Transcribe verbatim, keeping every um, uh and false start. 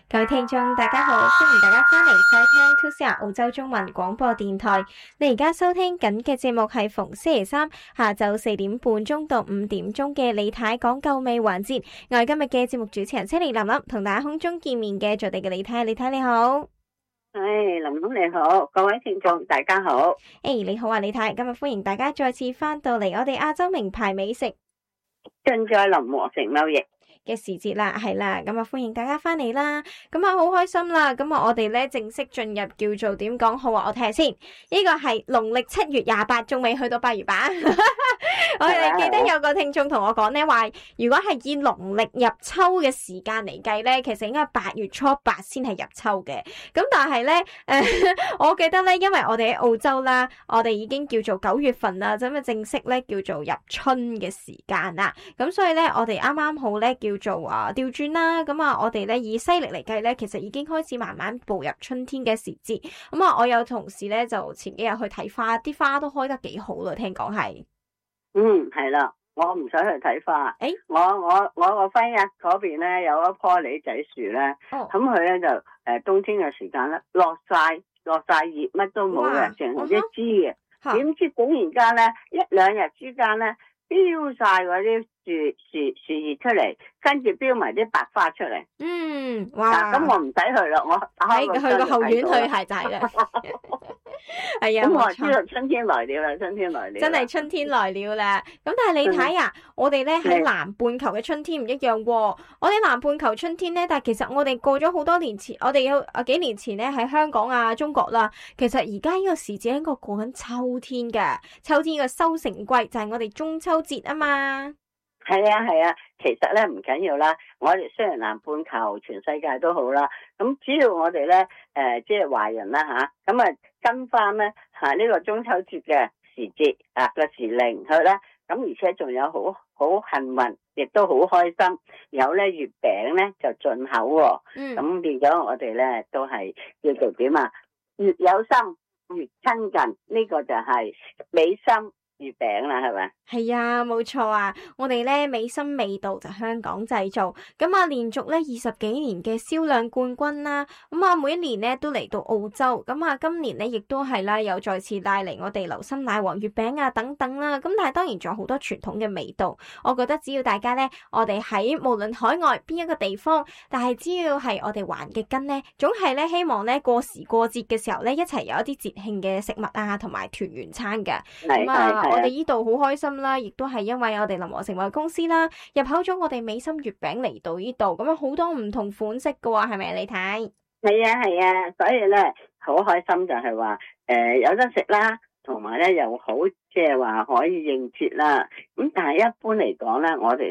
各位聽眾大家好，歡迎大家翻嚟收聽 two C R 澳洲中文廣播電台。你而家收聽緊嘅節目係逢星期三下晝四點半鐘到五點鐘嘅李太講夠未環節。我係今日嘅節目主持人車厘琳琳，同大家空中見面嘅在地嘅李太，李太你好。 誒，林總你好，各位聽眾大家好。 誒，你好啊，李太，今日歡迎大家再次翻到嚟我哋亞洲名牌美食盡在林和成貿易嘅時節啦，係啦，咁啊歡迎大家翻嚟啦，咁啊好開心啦，咁啊我哋咧正式進入叫做點講好啊？我睇下先，呢個係農曆七月廿八，仲未去到八月版。我哋記得有個聽眾同我講咧，話如果係以農曆入秋嘅時間嚟計咧，其實應該係八月初八先係入秋嘅。咁但係咧，誒，我記得咧，因為我哋喺澳洲啦，我哋已經叫做九月份啦，咁啊正式咧叫做入春嘅時間啦。咁所以咧，我哋啱啱好咧叫做啊調轉啦。咁啊，我哋咧以西曆嚟計咧，其實已經開始慢慢步入春天嘅時節。咁啊，我有同事咧就前幾日去睇花，啲花都開得幾好咯，聽講係。 嗯，係啦，我唔想去睇花。誒，我我我個婚姻嗰邊咧有一棵李仔樹咧，咁佢咧就誒、呃、冬天嘅時間咧落晒落晒葉，乜都冇嘅，淨係一枝嘅。點知突然間咧一兩日之間咧飆晒嗰啲樹樹樹葉出嚟，跟住飆埋啲白花出嚟。 嗯，哇！ 咁、啊、我唔使去啦，我喺去個後院去係就係啦。係啊， 咁我知道春天來了啦，春天來了， 真係春天來了啦。咁但係你睇啊，嗯、我哋咧喺南半球嘅春天唔一樣喎。我哋南半球春天咧，但係其實我哋過咗好多年前，我哋有啊幾年前咧喺香港啊、中國啦，其實而家呢個時節應該過緊秋天嘅，秋天嘅收成季就係我哋中秋節啊嘛。 係啊係啊，其實咧唔緊要啦。我哋雖然南半球全世界都好啦，咁只要我哋咧誒，即係華人啦吓，咁啊跟翻咧吓呢個中秋節嘅時節啊個時令去咧，咁而且仲有好好幸運，亦都好開心，有咧月餅咧就進口喎，嗯，咁變咗我哋咧都係叫做點啊？越有心越親近，呢個就係美心月餅啦，係咪？ 係啊，冇錯啊！我哋咧美心味道就香港製造，咁啊連續咧二十幾年嘅銷量冠軍啦，咁啊每一年咧都嚟到澳洲，咁啊今年咧亦都係啦，又再次帶嚟我哋流心奶黃月餅啊等等啦，咁但係當然仲有好多傳統嘅味道。我覺得只要大家咧，我哋喺無論海外邊一個地方，但係只要係我哋環嘅根咧，總係咧希望咧過時過節嘅時候咧一齊有一啲節慶嘅食物啊，同埋團圓餐嘅。咁啊，我哋呢度好開心啦，亦都係因為我哋林和成貿易公司啦，入口咗我哋美心月餅嚟到呢度，咁樣好多唔同款式㗎喎，係咪你睇？ 係啊係啊，所以咧好開心就係話誒有得食啦，同埋咧又好即係話可以應節啦。咁但係一般嚟講咧，我哋